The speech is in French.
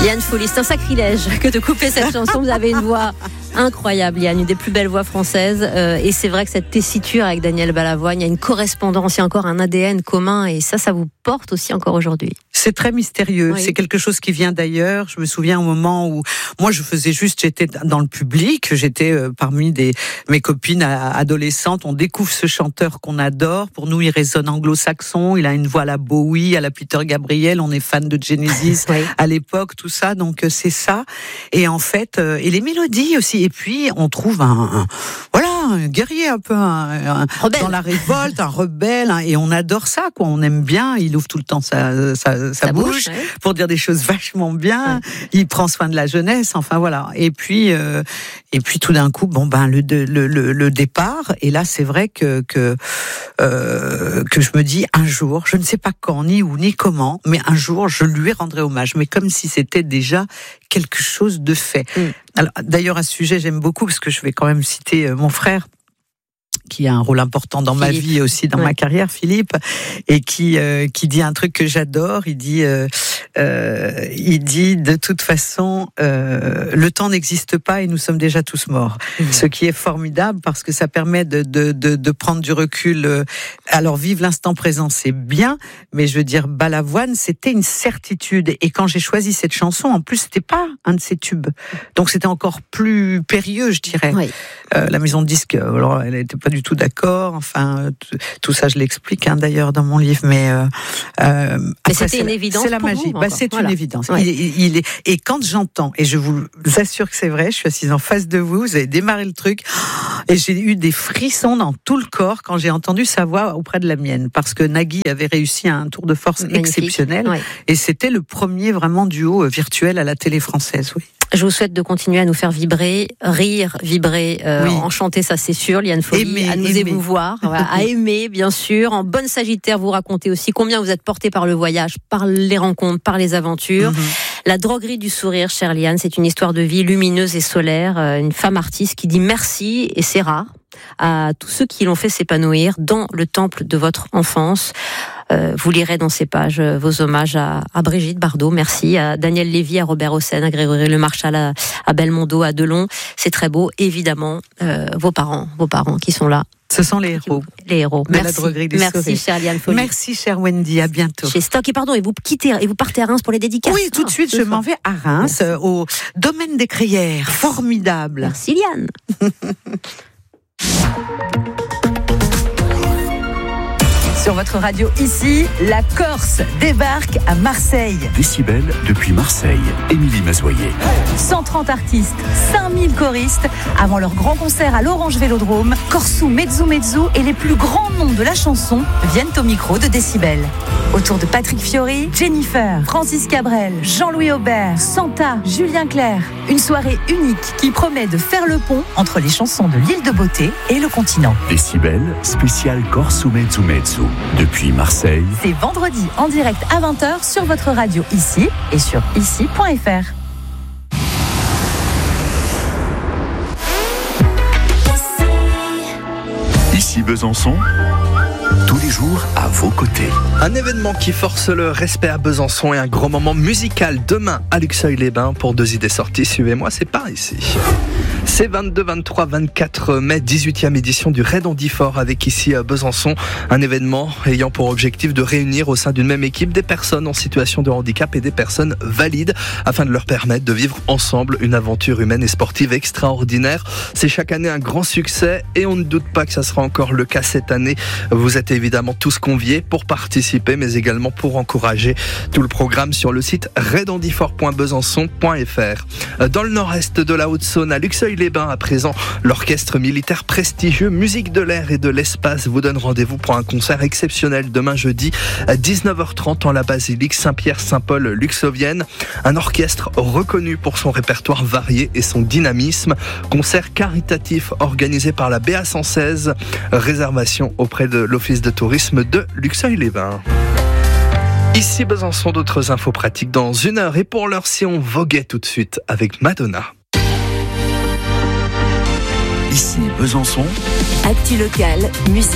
Liane Folly, c'est un sacrilège que de couper cette chanson. Vous avez une voix incroyable, Liane, une des plus belles voix françaises. Et c'est vrai que cette tessiture avec Daniel Balavoine, il y a une correspondance, il y a encore un ADN commun. Et ça vous porte aussi encore aujourd'hui. C'est très mystérieux. Oui. C'est quelque chose qui vient d'ailleurs. Je me souviens au moment où moi j'étais dans le public, j'étais parmi mes copines adolescentes. On découvre ce chanteur qu'on adore. Pour nous, il résonne anglo-saxon. Il a une voix à la Bowie, à la Peter Gabriel. On est fan de Genesis oui. À l'époque, tout ça. Donc c'est ça. Et en fait, et les mélodies aussi. Et puis on trouve un guerrier un peu dans la révolte, un rebelle. Et on adore ça, quoi. On aime bien. Il ouvre tout le temps sa bouche ouais. Pour dire des choses vachement bien. Ouais. Il prend soin de la jeunesse. Enfin voilà. Et puis tout d'un coup, le départ. Et là, c'est vrai que je me dis un jour, je ne sais pas quand, ni où, ni comment, mais un jour, je lui rendrai hommage. Mais comme si c'était déjà quelque chose de fait. Alors, d'ailleurs, à ce sujet, j'aime beaucoup parce que je vais quand même citer mon frère, qui a un rôle important dans Philippe. Ma vie et aussi dans ma carrière, Philippe, et qui dit un truc que j'adore. Il dit de toute façon, le temps n'existe pas et nous sommes déjà tous morts. Ce qui est formidable parce que ça permet de prendre du recul. Alors vivre l'instant présent, c'est bien, mais je veux dire, Balavoine, c'était une certitude. Et quand j'ai choisi cette chanson, en plus, c'était pas un de ses tubes, donc c'était encore plus périlleux, je dirais. Oui. La maison de disques, alors elle n'était pas du tout d'accord. Enfin, tout ça, je l'explique d'ailleurs dans mon livre. Mais c'était une évidence. C'est la magie. C'est une évidence. Ouais. Et quand j'entends, et je vous assure que c'est vrai, je suis assise en face de vous avez démarré le truc, et j'ai eu des frissons dans tout le corps quand j'ai entendu sa voix auprès de la mienne, parce que Nagui avait réussi un tour de force exceptionnel, ouais. Et c'était le premier vraiment duo virtuel à la télé française. Oui. Je vous souhaite de continuer à nous faire vibrer, rire, vibrer, oui. Enchanter, ça c'est sûr, Liane Folly, à nous émouvoir, à aimer bien sûr. En bonne Sagittaire, vous racontez aussi combien vous êtes porté par le voyage, par les rencontres, par les aventures. La droguerie du sourire, chère Liane, c'est une histoire de vie lumineuse et solaire. Une femme artiste qui dit merci, et c'est rare, à tous ceux qui l'ont fait s'épanouir dans le temple de votre enfance. Vous lirez dans ces pages vos hommages à Brigitte Bardot, merci, à Daniel Lévy, à Robert Hossein, à Grégory Le Marchal, à Belmondo, à Delon. C'est très beau, évidemment, vos parents qui sont là. Ce sont les héros. Les héros. De la droguerie du sourire. Merci, chère Liane Folly. Merci, chère Wendy. À bientôt. Chez Stock. Et pardon, et vous partez à Reims pour les dédicaces. Oui, tout de suite, je m'en vais à Reims, au domaine des Crayères. Formidable. Merci, Liane. Sur votre radio ici, la Corse débarque à Marseille. Décibel depuis Marseille. Émilie Mazoyer. 130 artistes, 5000 choristes. Avant leur grand concert à l'Orange Vélodrome, Corsou, Mezzo et les plus grands noms de la chanson viennent au micro de Décibel. Autour de Patrick Fiori, Jennifer, Francis Cabrel, Jean-Louis Aubert, Santa, Julien Clerc. Une soirée unique qui promet de faire le pont entre les chansons de l'île de Beauté et le continent. Décibel, spécial Corsou, Mezzo. Depuis Marseille. C'est vendredi en direct à 20h sur votre radio ici et sur ici.fr. Ici Besançon, tous les jours à vos côtés. Un événement qui force le respect à Besançon et un grand moment musical demain à Luxeuil-les-Bains pour 2 idées sorties. Suivez-moi, c'est par ici. C'est 22, 23, 24 mai, 18e édition du Raid Andifort avec ici à Besançon. Un événement ayant pour objectif de réunir au sein d'une même équipe des personnes en situation de handicap et des personnes valides afin de leur permettre de vivre ensemble une aventure humaine et sportive extraordinaire. C'est chaque année un grand succès et on ne doute pas que ça sera encore le cas cette année. Vous êtes évidemment tous conviés pour participer mais également pour encourager. Tout le programme sur le site raidandifort.besançon.fr. Dans le nord-est de la Haute-Saône, à Luxeuil-les-Bains, à présent, l'orchestre militaire prestigieux Musique de l'air et de l'espace vous donne rendez-vous pour un concert exceptionnel demain jeudi à 19h30 en la basilique Saint-Pierre-Saint-Paul luxovienne. Un orchestre reconnu pour son répertoire varié et son dynamisme. Concert caritatif organisé par la BA116. Réservation auprès de l'Office de tourisme de Luxeuil-les-Bains. Ici Besançon, d'autres infos pratiques dans 1 heure. Et pour l'heure, si on voguait tout de suite avec Madonna. Ici Besançon. Actu locale, musique.